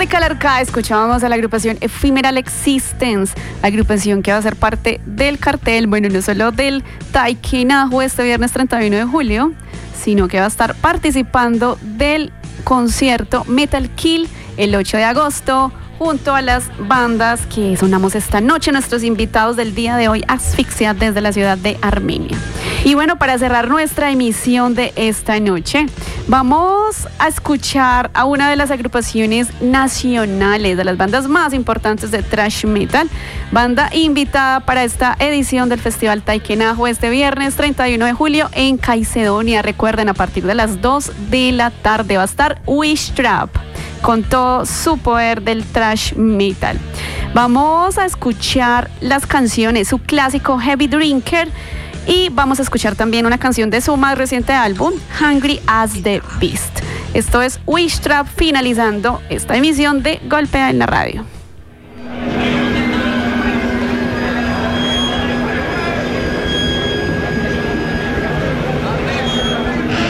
Michael Arcade, escuchábamos a la agrupación Ephemeral Existence, agrupación que va a ser parte del cartel, bueno, no solo del Taikenajo este viernes 31 de julio, sino que va a estar participando del concierto Metal Kill el 8 de agosto, junto a las bandas que sonamos esta noche, nuestros invitados del día de hoy, Asfixia, desde la ciudad de Armenia. Y bueno, para cerrar nuestra emisión de esta noche, vamos a escuchar a una de las agrupaciones nacionales, de las bandas más importantes de thrash metal, banda invitada para esta edición del Festival Taikenajo este viernes 31 de julio en Caicedonia. Recuerden, a partir de las 2 de la tarde va a estar Wish Trap con todo su poder del thrash metal. Vamos a escuchar las canciones, su clásico Heavy Drinker, y vamos a escuchar también una canción de su más reciente álbum, Hungry as the Beast. Esto es Wish Trap, finalizando esta emisión de Golpea en la Radio.